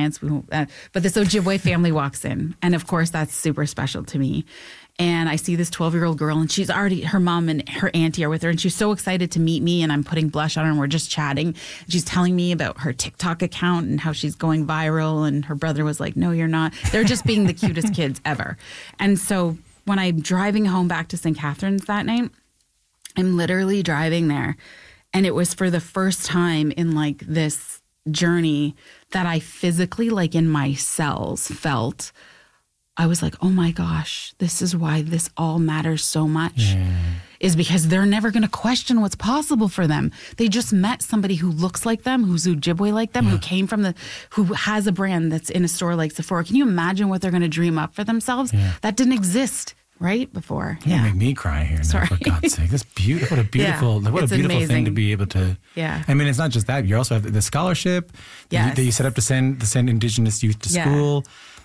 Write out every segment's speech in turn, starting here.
dance. But this Ojibwe family walks in. And of course, that's super special to me. And I see this 12-year-old girl, and she's already, her mom and her auntie are with her, and she's so excited to meet me, and I'm putting blush on her, and we're just chatting. She's telling me about her TikTok account and how she's going viral, and her brother was like, no, you're not. They're just being the cutest kids ever. And so when I'm driving home back to St. Catharines that night, I'm literally driving there, and it was for the first time in like this journey that I physically, like in my cells, felt I was like, oh my gosh, this is why this all matters so much, is because they're never going to question what's possible for them. They just met somebody who looks like them, who's Ojibwe like them, who came from who has a brand that's in a store like Sephora. Can you imagine what they're going to dream up for themselves? That didn't exist right before. You make me cry here now, for God's sake. That's beautiful. What a beautiful, thing to be able to. Yeah. I mean, it's not just that. You also have the scholarship that you set up to send Indigenous youth to school.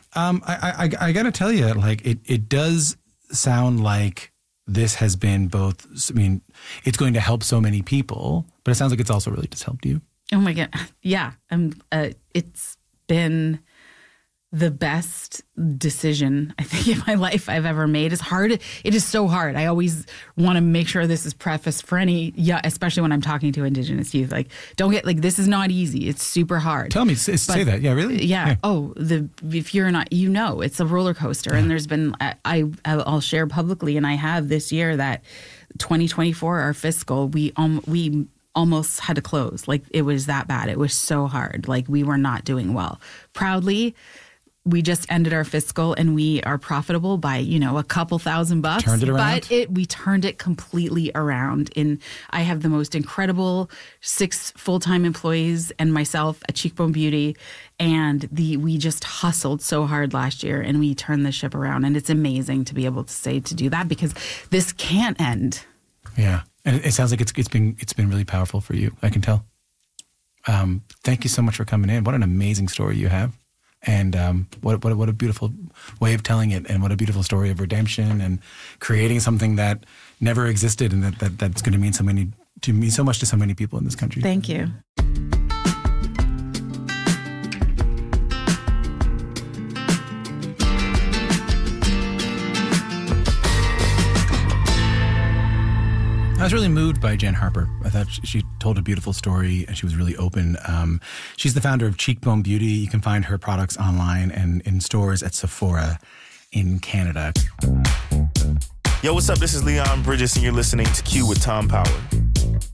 I got to tell you, like, it does sound like this has been both, I mean, it's going to help so many people, but it sounds like it's also really just helped you. Oh my God. Yeah. It's been the best decision I think in my life I've ever made. It's hard. It is so hard. I always want to make sure this is prefaced for especially when I'm talking to Indigenous youth. Like, don't get like, this is not easy. It's super hard. Tell me, say that. Yeah, really? Yeah. Oh, if you're not, it's a roller coaster. And there's been, I'll share publicly, and I have this year that 2024, our fiscal, we almost had to close. Like, it was that bad. It was so hard. Like, we were not doing well. Proudly, we just ended our fiscal and we are profitable by, a couple $1,000. Turned it around? But we turned it completely around. I have the most incredible 6 full-time employees and myself at Cheekbone Beauty. And we just hustled so hard last year, and we turned the ship around. And it's amazing to be able to do that, because this can't end. Yeah. And it sounds like it's been really powerful for you. I can tell. Thank you so much for coming in. What an amazing story you have. And what a beautiful way of telling it, and what a beautiful story of redemption and creating something that never existed, and that's going to mean so much to so many people in this country. Thank you. I was really moved by Jen Harper. I thought she told a beautiful story, and she was really open. She's the founder of Cheekbone Beauty. You can find her products online and in stores at Sephora in Canada. Yo, what's up? This is Leon Bridges, and you're listening to Q with Tom Power.